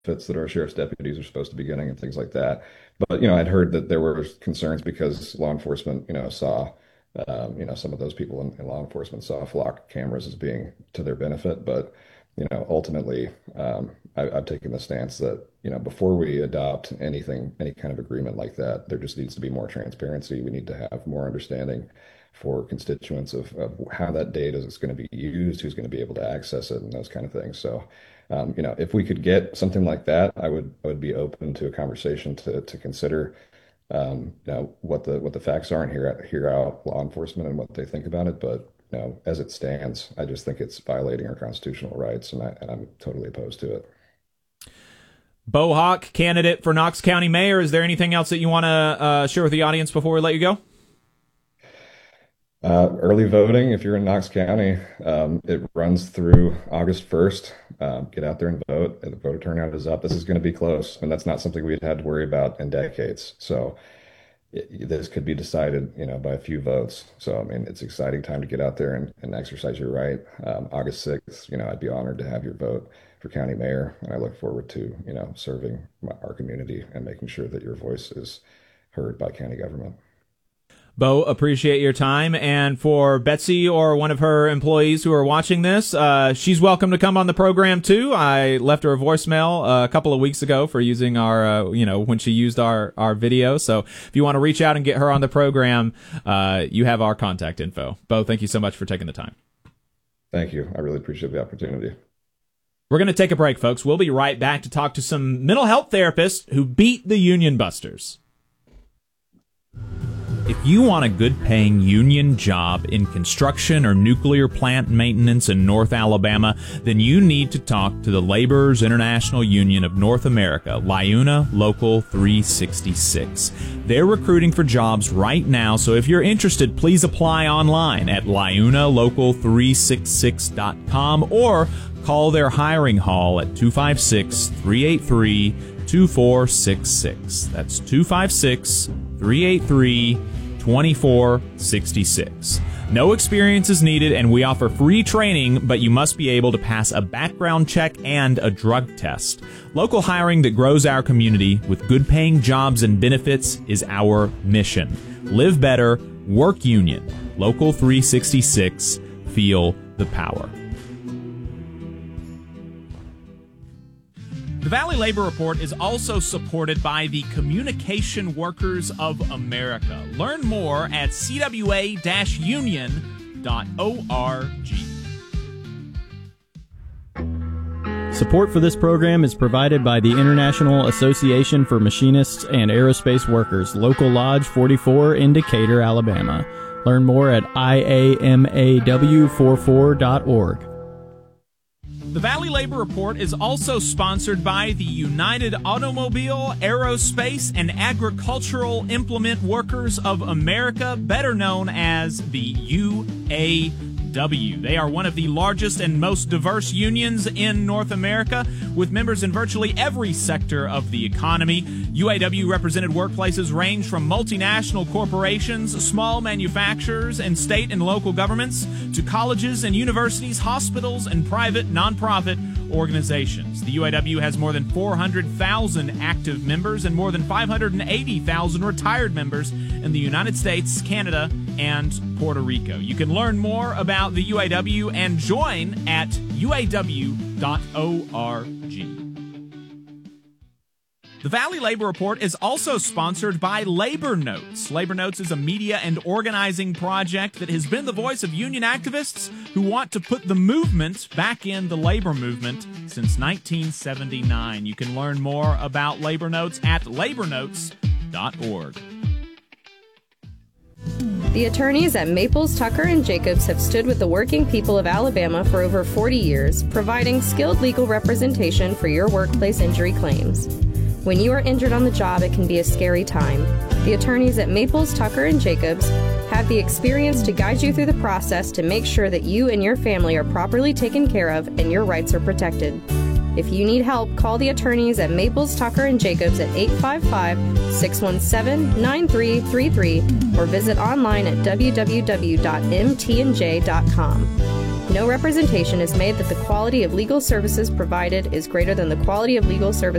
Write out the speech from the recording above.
benefits that our sheriff's deputies are supposed to be getting and things like that. But, I'd heard that there were concerns because law enforcement, saw, some of those people in law enforcement saw flock cameras as being to their benefit. But, ultimately, I've taken the stance that, before we adopt anything, any kind of agreement like that, there just needs to be more transparency. We need to have more understanding for constituents of how that data is going to be used, who's going to be able to access it, and those kind of things. So, if we could get something like that, I would be open to a conversation to consider, what the facts are and hear out law enforcement and what they think about it. But as it stands, I just think it's violating our constitutional rights, and I'm totally opposed to it. Beau Hawk, candidate for Knox County Mayor. Is there anything else that you want to share with the audience before we let you go? Early voting, if you're in Knox County, it runs through August 1st. Get out there and vote. The voter turnout is up. This is going to be close, and that's not something we'd had to worry about in decades. So this could be decided, by a few votes. So, I mean, it's an exciting time to get out there and exercise your right. August 6th, I'd be honored to have your vote for county mayor, and I look forward to, serving our community and making sure that your voice is heard by county government. Beau, appreciate your time. And for Betsy or one of her employees who are watching this, she's welcome to come on the program too. I left her a voicemail a couple of weeks ago for using our, when she used our video. So if you want to reach out and get her on the program, you have our contact info. Beau, thank you so much for taking the time. Thank you. I really appreciate the opportunity. We're going to take a break, folks. We'll be right back to talk to some mental health therapists who beat the union busters. If you want a good-paying union job in construction or nuclear plant maintenance in North Alabama, then you need to talk to the Laborers International Union of North America, LIUNA Local 366. They're recruiting for jobs right now, so if you're interested, please apply online at liunalocal366.com or call their hiring hall at 256-383-2466. That's 256-383-2466. No experience is needed, and we offer free training, but you must be able to pass a background check and a drug test. Local hiring that grows our community with good-paying jobs and benefits is our mission. Live better, work union. Local 366. Feel the power. The Valley Labor Report is also supported by the Communication Workers of America. Learn more at cwa-union.org. Support for this program is provided by the International Association for Machinists and Aerospace Workers, Local Lodge 44 in Decatur, Alabama. Learn more at iamaw44.org. The Valley Labor Report is also sponsored by the United Automobile, Aerospace, and Agricultural Implement Workers of America, better known as the UAW. They are one of the largest and most diverse unions in North America, with members in virtually every sector of the economy. UAW-represented workplaces range from multinational corporations, small manufacturers, and state and local governments, to colleges and universities, hospitals, and private nonprofit organizations. The UAW has more than 400,000 active members and more than 580,000 retired members in the United States, Canada, and Puerto Rico. You can learn more about the UAW and join at uaw.org. The Valley Labor Report is also sponsored by Labor Notes. Labor Notes is a media and organizing project that has been the voice of union activists who want to put the movement back in the labor movement since 1979. You can learn more about Labor Notes at labornotes.org. The attorneys at Maples, Tucker & Jacobs have stood with the working people of Alabama for over 40 years, providing skilled legal representation for your workplace injury claims. When you are injured on the job, it can be a scary time. The attorneys at Maples, Tucker & Jacobs have the experience to guide you through the process to make sure that you and your family are properly taken care of and your rights are protected. If you need help, call the attorneys at Maples, Tucker & Jacobs at 855-617-9333 or visit online at www.mtnj.com. No representation is made that the quality of legal services provided is greater than the quality of legal services